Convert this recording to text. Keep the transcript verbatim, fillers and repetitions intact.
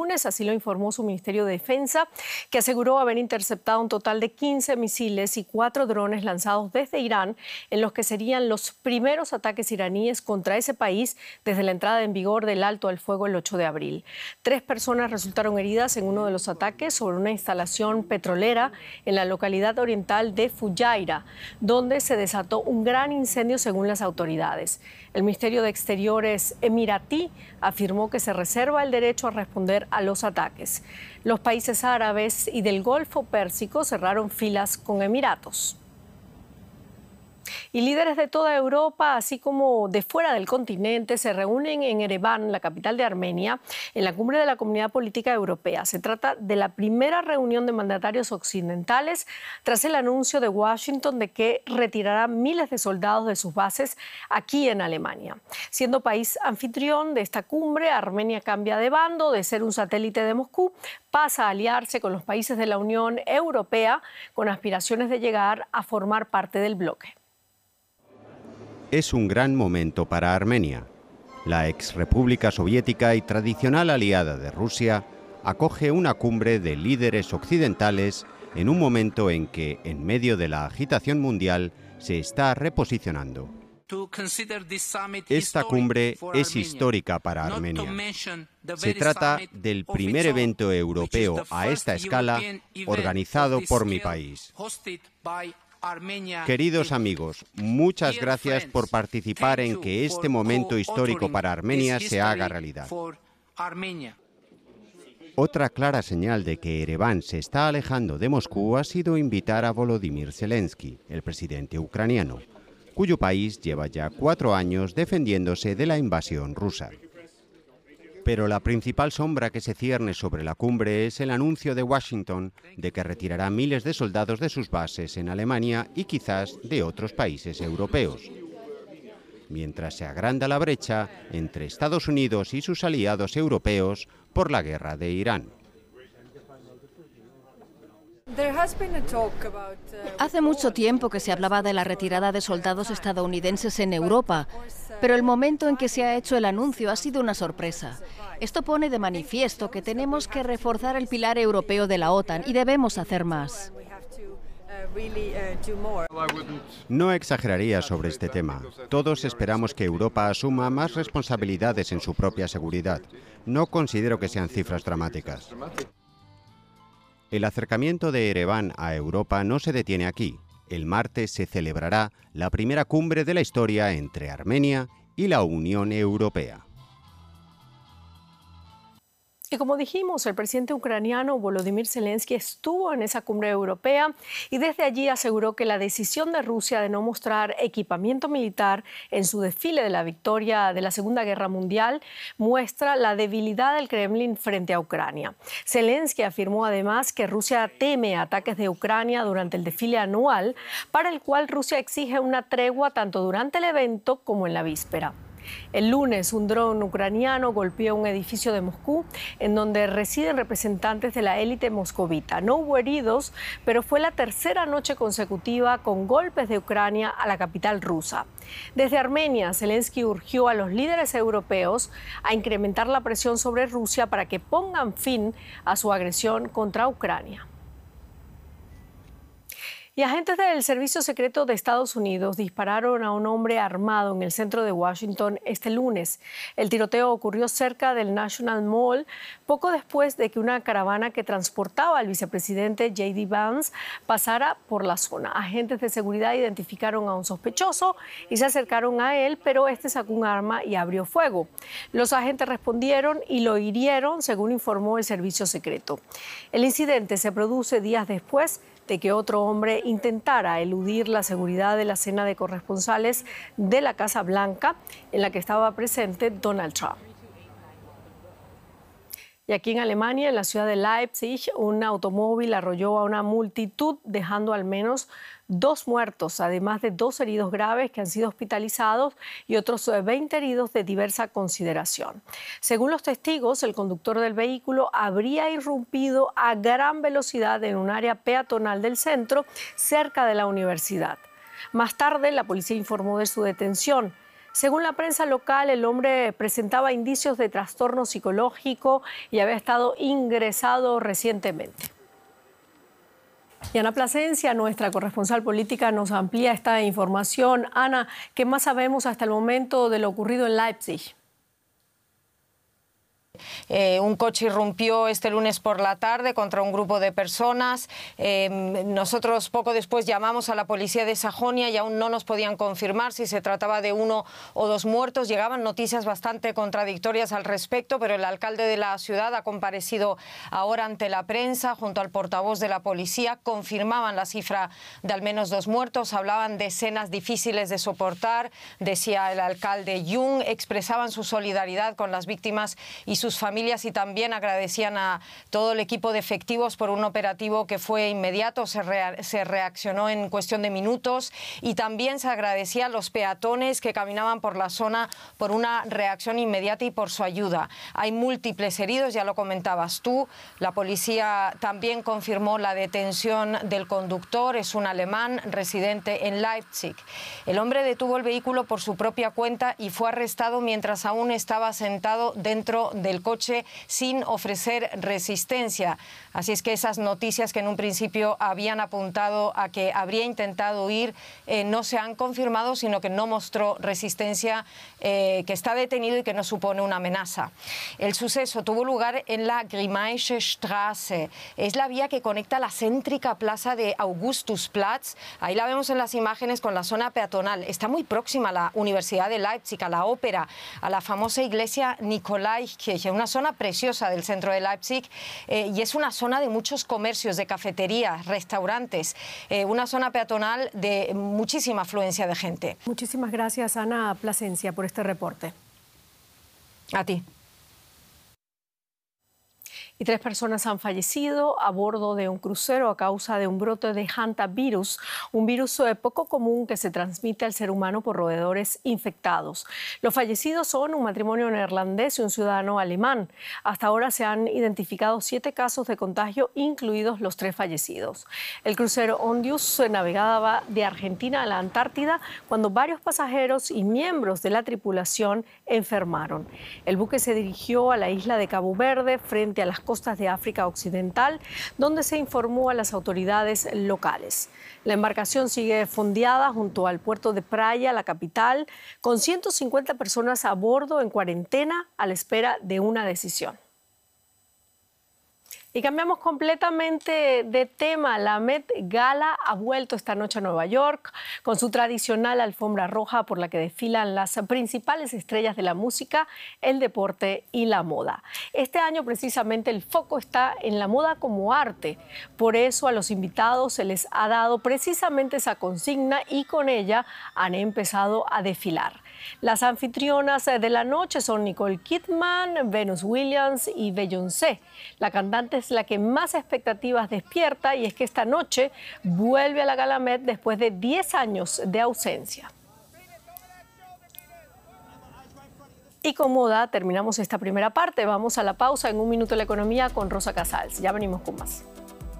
lunes, así lo informó su Ministerio de Defensa, que aseguró haber interceptado un total de quince misiles y cuatro drones lanzados desde Irán, en los que serían los primeros ataques iraníes contra ese país desde la entrada en vigor del alto al fuego el ocho de abril. Tres personas resultaron heridas en uno de los ataques sobre una instalación petrolera en la localidad oriental de Fujairah, donde se desató un gran incendio según las autoridades. El Ministerio de Exteriores emiratí afirmó que se reserva el derecho a responder a los ataques. Los países árabes y del Golfo Pérsico cerraron filas con Emiratos. Y líderes de toda Europa, así como de fuera del continente, se reúnen en Ereván, la capital de Armenia, en la cumbre de la Comunidad Política Europea. Se trata de la primera reunión de mandatarios occidentales tras el anuncio de Washington de que retirará miles de soldados de sus bases aquí en Alemania. Siendo país anfitrión de esta cumbre, Armenia cambia de bando, de ser un satélite de Moscú, pasa a aliarse con los países de la Unión Europea con aspiraciones de llegar a formar parte del bloque. Es un gran momento para Armenia. La exrepública soviética y tradicional aliada de Rusia acoge una cumbre de líderes occidentales en un momento en que, en medio de la agitación mundial, se está reposicionando. Esta cumbre es histórica para Armenia. Se trata del primer evento europeo a esta escala organizado por mi país. Queridos amigos, muchas gracias por participar en que este momento histórico para Armenia se haga realidad. Otra clara señal de que Ereván se está alejando de Moscú ha sido invitar a Volodymyr Zelensky, el presidente ucraniano, cuyo país lleva ya cuatro años defendiéndose de la invasión rusa. Pero la principal sombra que se cierne sobre la cumbre es el anuncio de Washington de que retirará miles de soldados de sus bases en Alemania y quizás de otros países europeos, mientras se agranda la brecha entre Estados Unidos y sus aliados europeos por la guerra de Irán. Hace mucho tiempo que se hablaba de la retirada de soldados estadounidenses en Europa, pero el momento en que se ha hecho el anuncio ha sido una sorpresa. Esto pone de manifiesto que tenemos que reforzar el pilar europeo de la OTAN y debemos hacer más. No exageraría sobre este tema. Todos esperamos que Europa asuma más responsabilidades en su propia seguridad. No considero que sean cifras dramáticas. El acercamiento de Ereván a Europa no se detiene aquí. El martes se celebrará la primera cumbre de la historia entre Armenia y la Unión Europea. Y como dijimos, el presidente ucraniano Volodymyr Zelensky estuvo en esa cumbre europea y desde allí aseguró que la decisión de Rusia de no mostrar equipamiento militar en su desfile de la victoria de la Segunda Guerra Mundial muestra la debilidad del Kremlin frente a Ucrania. Zelensky afirmó además que Rusia teme ataques de Ucrania durante el desfile anual, para el cual Rusia exige una tregua tanto durante el evento como en la víspera. El lunes, un dron ucraniano golpeó un edificio de Moscú en donde residen representantes de la élite moscovita. No hubo heridos, pero fue la tercera noche consecutiva con golpes de Ucrania a la capital rusa. Desde Armenia, Zelensky urgió a los líderes europeos a incrementar la presión sobre Rusia para que pongan fin a su agresión contra Ucrania. Y agentes del Servicio Secreto de Estados Unidos dispararon a un hombre armado en el centro de Washington este lunes. El tiroteo ocurrió cerca del National Mall poco después de que una caravana que transportaba al vicepresidente J D Vance pasara por la zona. Agentes de seguridad identificaron a un sospechoso y se acercaron a él, pero este sacó un arma y abrió fuego. Los agentes respondieron y lo hirieron, según informó el Servicio Secreto. El incidente se produce días después de que otro hombre intentara eludir la seguridad de la cena de corresponsales de la Casa Blanca, en la que estaba presente Donald Trump. Y aquí en Alemania, en la ciudad de Leipzig, un automóvil arrolló a una multitud, dejando al menos dos muertos, además de dos heridos graves que han sido hospitalizados y otros veinte heridos de diversa consideración. Según los testigos, el conductor del vehículo habría irrumpido a gran velocidad en un área peatonal del centro, cerca de la universidad. Más tarde, la policía informó de su detención. Según la prensa local, el hombre presentaba indicios de trastorno psicológico y había estado ingresado recientemente. Y Ana Plasencia, nuestra corresponsal política, nos amplía esta información. Ana, ¿qué más sabemos hasta el momento de lo ocurrido en Leipzig? Eh, un coche irrumpió este lunes por la tarde contra un grupo de personas. Eh, nosotros poco después llamamos a la policía de Sajonia y aún no nos podían confirmar si se trataba de uno o dos muertos. Llegaban noticias bastante contradictorias al respecto, pero el alcalde de la ciudad ha comparecido ahora ante la prensa junto al portavoz de la policía. Confirmaban la cifra de al menos dos muertos, hablaban de escenas difíciles de soportar, decía el alcalde Jung, expresaban su solidaridad con las víctimas y sus familias y también agradecían a todo el equipo de efectivos por un operativo que fue inmediato, se, rea se reaccionó en cuestión de minutos y también se agradecía a los peatones que caminaban por la zona por una reacción inmediata y por su ayuda. Hay múltiples heridos, ya lo comentabas tú. La policía también confirmó la detención del conductor, es un alemán residente en Leipzig. El hombre detuvo el vehículo por su propia cuenta y fue arrestado mientras aún estaba sentado dentro del coche sin ofrecer resistencia. Así es que esas noticias que en un principio habían apuntado a que habría intentado huir eh, no se han confirmado, sino que no mostró resistencia, eh, que está detenido y que no supone una amenaza. El suceso tuvo lugar en la Grimmaische Straße. Es la vía que conecta la céntrica plaza de Augustusplatz. Ahí la vemos en las imágenes con la zona peatonal. Está muy próxima a la Universidad de Leipzig, a la ópera, a la famosa iglesia Nikolaikirche, una zona preciosa del centro de Leipzig eh, y es una zona de muchos comercios, de cafeterías, restaurantes, eh, una zona peatonal de muchísima afluencia de gente. Muchísimas gracias, Ana Plasencia, por este reporte. A ti. Y tres personas han fallecido a bordo de un crucero a causa de un brote de hantavirus, un virus poco común que se transmite al ser humano por roedores infectados. Los fallecidos son un matrimonio neerlandés y un ciudadano alemán. Hasta ahora se han identificado siete casos de contagio, incluidos los tres fallecidos. El crucero Ondius navegaba de Argentina a la Antártida cuando varios pasajeros y miembros de la tripulación enfermaron. El buque se dirigió a la isla de Cabo Verde, frente a las costas de África Occidental, donde se informó a las autoridades locales. La embarcación sigue fondeada junto al puerto de Praia, la capital, con ciento cincuenta personas a bordo en cuarentena a la espera de una decisión. Y cambiamos completamente de tema. La Met Gala ha vuelto esta noche a Nueva York con su tradicional alfombra roja por la que desfilan las principales estrellas de la música, el deporte y la moda. Este año precisamente el foco está en la moda como arte. Por eso a los invitados se les ha dado precisamente esa consigna y con ella han empezado a desfilar. Las anfitrionas de la noche son Nicole Kidman, Venus Williams y Beyoncé. La cantante es la que más expectativas despierta y es que esta noche vuelve a la Gala Met después de diez años de ausencia. Y con moda terminamos esta primera parte. Vamos a la pausa. En un minuto la economía con Rosa Casals. Ya venimos con más.